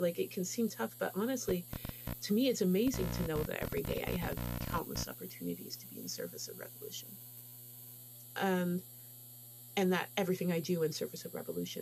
like it can seem tough, but honestly, to me, it's amazing to know that every day I have countless opportunities to be in service of revolution. And and that everything I do in service of revolution